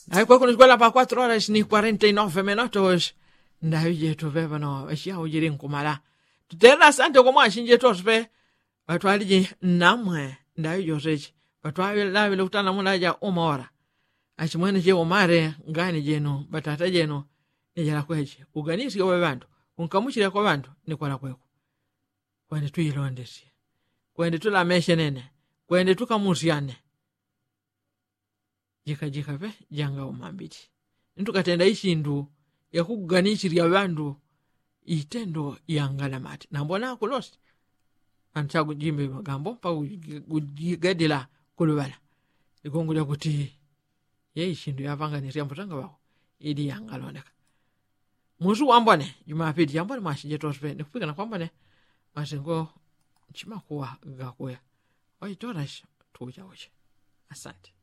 Aí quando escola para 4 horas ni 49 minutos. Ndaje tove bano ashia ujiri nkumala. Tutera asante kwa mwashinje tospe. Watu alije namwe ndayo josechi. Watu lawe lutana mulaja umora. Achimwene je omare ngani jeno batata jeno nijala kweche. Uganisi kwa bantu. Unkamuchira kwa bantu ni kwa kweko. Kwende tuilondesi. Kwende tulameshe nene. Kwende tukamusiane. Jika pe janga umambiti. Ntukatenda ishindu yakuganishirya bantu itendo yangalamati. Nambona kulosi. Anchagu jimbe magambo pa kujigadila kulubala. Ikongulia kuti ye ishindu yavanga niriyambutanga wao. Idi yangaloneka. Musu wambone Jumapili yambone mashinje tospe. Nikupika na kwambone masingo chimakuwa gakuya. Oitorash tuja uche. Asante.